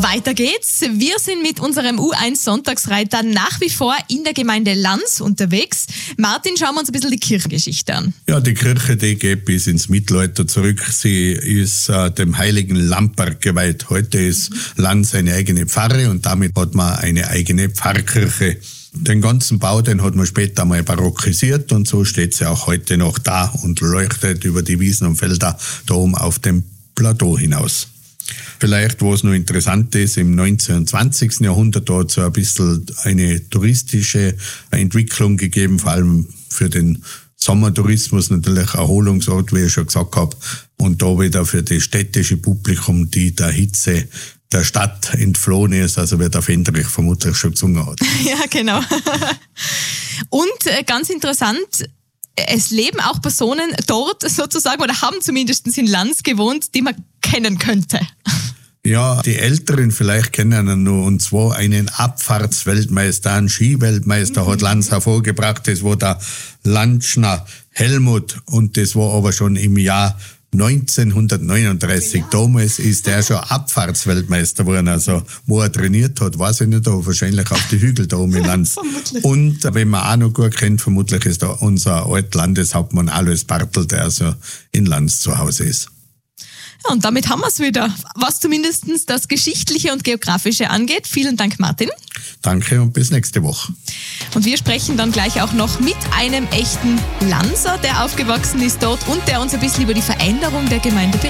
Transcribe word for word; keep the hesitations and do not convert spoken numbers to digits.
Weiter geht's. Wir sind mit unserem U eins Sonntagsreiter nach wie vor in der Gemeinde Lanz unterwegs. Martin, schauen wir uns ein bisschen die Kirchengeschichte an. Ja, die Kirche, die geht bis ins Mittelalter zurück. Sie ist äh, dem heiligen Lamberg geweiht. Heute ist Lanz eine eigene Pfarre und damit hat man eine eigene Pfarrkirche. Den ganzen Bau, den hat man später mal barockisiert und so steht sie auch heute noch da und leuchtet über die Wiesen und Felder da oben auf dem Plateau hinaus. Vielleicht, was noch interessant ist, im neunzehnten und zwanzigsten Jahrhundert hat es so ein bisschen eine touristische Entwicklung gegeben, vor allem für den Sommertourismus, natürlich Erholungsort, wie ich schon gesagt habe, und da wieder für das städtische Publikum, die der Hitze der Stadt entflohen ist, also wie der Fendrich vermutlich schon gesungen hat. Ja, genau. Und äh, ganz interessant, es leben auch Personen dort sozusagen oder haben zumindest in Lanz gewohnt, die man kennen könnte. Ja, die Älteren vielleicht kennen ihn nur, und zwar einen Abfahrtsweltmeister, einen Skiweltmeister mhm. hat Lanz hervorgebracht. Das war der Lantschner Helmut und das war aber schon im Jahr neunzehnhundertneununddreißig. Ja. Damals ist er schon Abfahrtsweltmeister geworden. Also, wo er trainiert hat, weiß ich nicht, aber wahrscheinlich auf die Hügel da oben in Lanz. Und, wenn man auch noch gut kennt, vermutlich ist da unser Altlandeshauptmann Alois Bartel, der also in Lanz zu Hause ist. Ja, und damit haben wir es wieder, was zumindest das Geschichtliche und Geografische angeht. Vielen Dank, Martin. Danke und bis nächste Woche. Und wir sprechen dann gleich auch noch mit einem echten Lanzer, der aufgewachsen ist dort und der uns ein bisschen über die Veränderung der Gemeinde berichtet.